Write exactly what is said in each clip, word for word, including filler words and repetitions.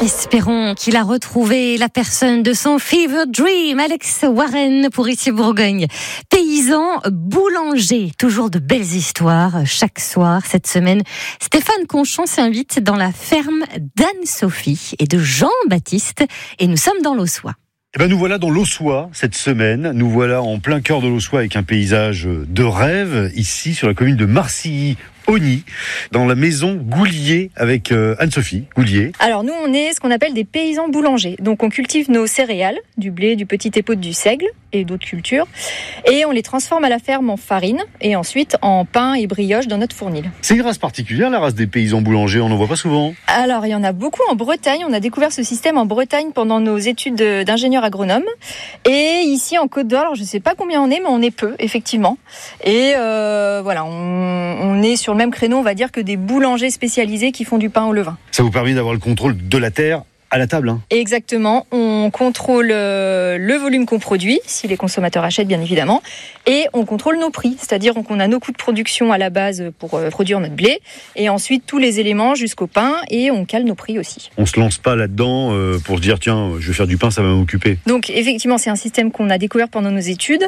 Espérons qu'il a retrouvé la personne de son fever dream, Alex Warren pour Ici Bourgogne. Paysan boulanger, toujours de belles histoires chaque soir. Cette semaine, Stéphane Conchon s'invite dans la ferme d'Anne-Sophie et de Jean-Baptiste et nous sommes dans l'Aussois. Eh ben nous voilà dans l'Aussois cette semaine. Nous voilà en plein cœur de l'Aussois avec un paysage de rêve ici sur la commune de Marcilly. Ogny, dans la maison Goulier avec euh, Anne-Sophie Goulier. Alors nous on est ce qu'on appelle des paysans boulangers. Donc on cultive nos céréales, du blé, du petit épeautre, du seigle et d'autres cultures. Et on les transforme à la ferme en farine et ensuite en pain et brioche dans notre fournil. C'est une race particulière, la race des paysans boulangers, on n'en voit pas souvent. Alors il y en a beaucoup en Bretagne. On a découvert ce système en Bretagne pendant nos études d'ingénieur agronome. Et ici en Côte d'Or, alors je ne sais pas combien on est, mais on est peu effectivement. Et euh, voilà, on, on est sur le même créneau, on va dire, que des boulangers spécialisés qui font du pain au levain. Ça vous permet d'avoir le contrôle de la terre à la table, hein. Exactement, on contrôle le volume qu'on produit, si les consommateurs achètent bien évidemment, et on contrôle nos prix, c'est-à-dire qu'on a nos coûts de production à la base pour produire notre blé, et ensuite tous les éléments jusqu'au pain, et on cale nos prix aussi. On se lance pas là-dedans euh, pour se dire tiens, je vais faire du pain, ça va m'occuper. Donc effectivement, c'est un système qu'on a découvert pendant nos études,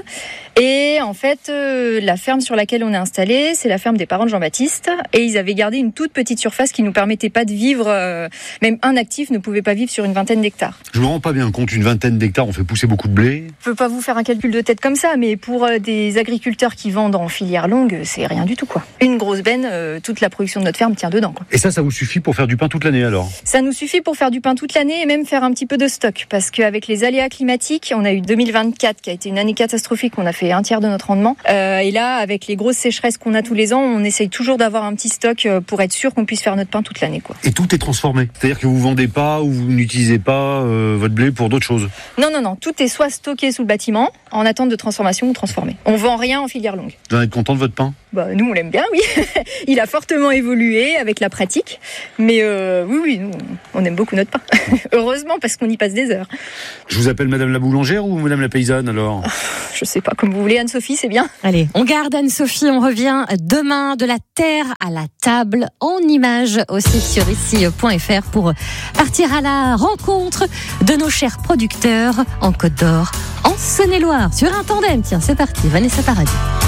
et en fait, euh, la ferme sur laquelle on est installé, c'est la ferme des parents de Jean-Baptiste, et ils avaient gardé une toute petite surface qui nous permettait pas de vivre, euh, même un actif ne pouvait pas vivre sur une vingtaine d'hectares. Je me rends pas bien compte, une vingtaine d'hectares, on fait pousser beaucoup de blé. Je peux pas vous faire un calcul de tête comme ça, mais pour des agriculteurs qui vendent en filière longue, c'est rien du tout, quoi. Une grosse benne, euh, toute la production de notre ferme tient dedans, quoi. Et ça, ça vous suffit pour faire du pain toute l'année alors? Ça nous suffit pour faire du pain toute l'année et même faire un petit peu de stock, parce qu'avec les aléas climatiques, on a eu deux mille vingt-quatre qui a été une année catastrophique, on a fait un tiers de notre rendement. Euh, et là, avec les grosses sécheresses qu'on a tous les ans, on essaye toujours d'avoir un petit stock pour être sûr qu'on puisse faire notre pain toute l'année, quoi. Et tout est transformé, c'est-à-dire que vous vendez pas ou vous n'utilisez pas euh, votre blé pour d'autres choses? Non, non, non. Tout est soit stocké sous le bâtiment, en attente de transformation ou transformé. On vend rien en filière longue. Vous en êtes content de votre pain? Bah, nous, on l'aime bien, oui. Il a fortement évolué avec la pratique. Mais euh, oui, oui, nous, on aime beaucoup notre pain. Heureusement, parce qu'on y passe des heures. Je vous appelle Madame la boulangère ou Madame la paysanne, alors? Je sais pas, comme vous voulez. Anne-Sophie, c'est bien. Allez, on garde Anne-Sophie. On revient demain de la terre à la table, en images aussi sur ici point f r pour partir à la rencontre de nos chers producteurs en Côte d'Or, en Saône-et-Loire, sur un tandem. Tiens, c'est parti, Vanessa Paradis.